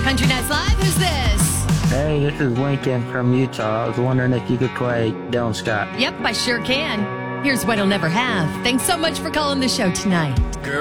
Country Nights Live, who's this? Hey, this is Lincoln from Utah. I was wondering if you could play Dylan Scott. Yep, I sure can. Here's What He'll Never Have. Thanks so much for calling the show tonight.